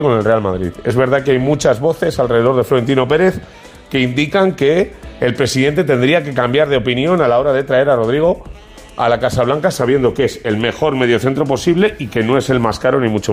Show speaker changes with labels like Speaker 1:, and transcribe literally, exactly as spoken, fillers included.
Speaker 1: con el Real Madrid. Es verdad que hay muchas voces alrededor de Florentino Pérez que indican que el presidente tendría que cambiar de opinión a la hora de traer a Rodrigo a la Casa Blanca, sabiendo que es el mejor mediocentro posible y que no es el más caro ni mucho